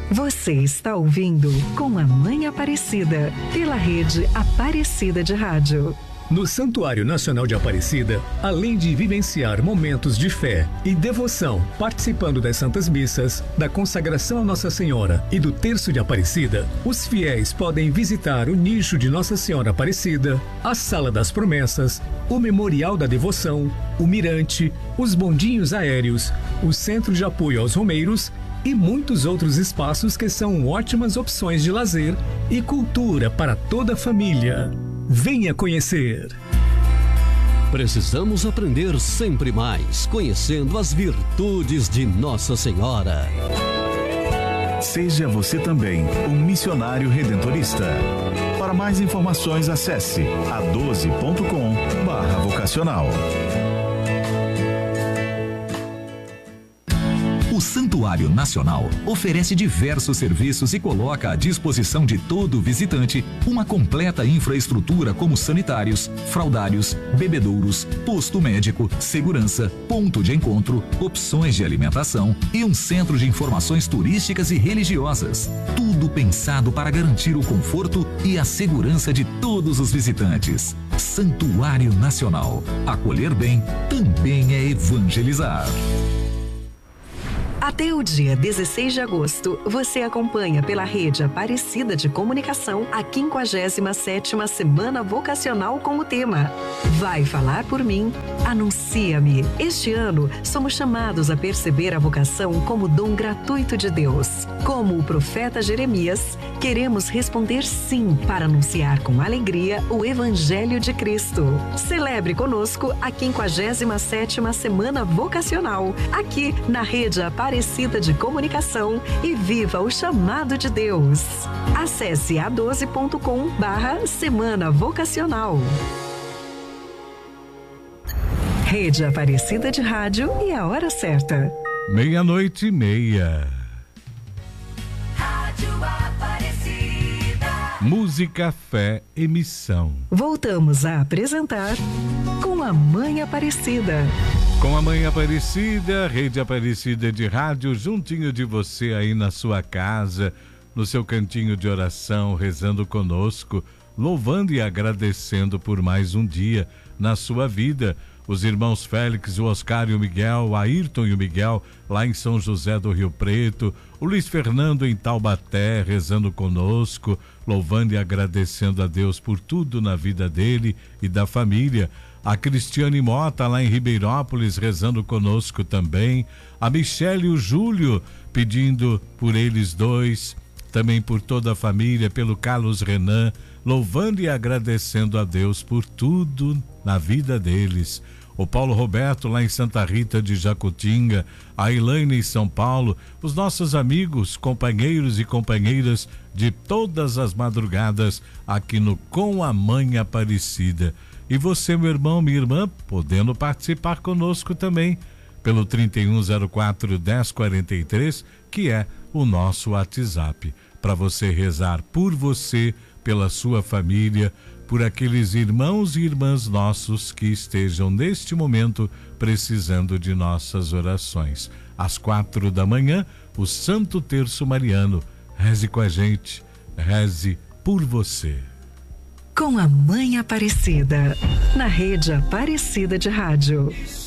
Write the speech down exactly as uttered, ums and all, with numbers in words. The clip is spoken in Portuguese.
Você está ouvindo Com a Mãe Aparecida, pela rede Aparecida de Rádio. No Santuário Nacional de Aparecida, além de vivenciar momentos de fé e devoção, participando das Santas Missas, da consagração a Nossa Senhora e do Terço de Aparecida, os fiéis podem visitar o nicho de Nossa Senhora Aparecida, a Sala das Promessas, o Memorial da Devoção, o Mirante, os bondinhos aéreos, o Centro de Apoio aos Romeiros e muitos outros espaços que são ótimas opções de lazer e cultura para toda a família. Venha conhecer! Precisamos aprender sempre mais, conhecendo as virtudes de Nossa Senhora. Seja você também um missionário redentorista. Para mais informações, acesse a doze ponto com barra vocacional. O Santuário Nacional oferece diversos serviços e coloca à disposição de todo visitante uma completa infraestrutura como sanitários, fraldários, bebedouros, posto médico, segurança, ponto de encontro, opções de alimentação e um centro de informações turísticas e religiosas. Tudo pensado para garantir o conforto e a segurança de todos os visitantes. Santuário Nacional. Acolher bem também é evangelizar. Até o dia dezesseis de agosto, você acompanha pela rede Aparecida de Comunicação a quinquagésima sétima Semana Vocacional com o tema Vai Falar por Mim? Anuncia-me. Este ano, somos chamados a perceber a vocação como dom gratuito de Deus. Como o profeta Jeremias, queremos responder sim para anunciar com alegria o Evangelho de Cristo. Celebre conosco a quinquagésima sétima Semana Vocacional, aqui na rede Aparecida de Comunicação e viva o chamado de Deus. Acesse a doze ponto com barra Semana Vocacional. Rede Aparecida de Rádio e a hora certa. Meia-noite e meia. Rádio Aparecida. Música, fé e missão. Voltamos a apresentar Com a Mãe Aparecida. Com a Mãe Aparecida, Rede Aparecida de Rádio, juntinho de você aí na sua casa, no seu cantinho de oração, rezando conosco, louvando e agradecendo por mais um dia na sua vida. Os irmãos Félix, o Oscar e o Miguel, o Ayrton e o Miguel, lá em São José do Rio Preto, o Luiz Fernando em Taubaté, rezando conosco, louvando e agradecendo a Deus por tudo na vida dele e da família. A Cristiane Mota, lá em Ribeirópolis, rezando conosco também. A Michele e o Júlio, pedindo por eles dois, também por toda a família, pelo Carlos Renan, louvando e agradecendo a Deus por tudo na vida deles. O Paulo Roberto, lá em Santa Rita de Jacutinga, a Elaine em São Paulo, os nossos amigos, companheiros e companheiras de todas as madrugadas aqui no Com a Mãe Aparecida. E você, meu irmão, minha irmã, podendo participar conosco também pelo trinta e um zero quatro, dez quarenta e três, que é o nosso WhatsApp, para você rezar por você, pela sua família, por aqueles irmãos e irmãs nossos que estejam neste momento precisando de nossas orações. Às quatro da manhã, o Santo Terço Mariano. Reze com a gente, reze por você. Com a Mãe Aparecida, na rede Aparecida de Rádio.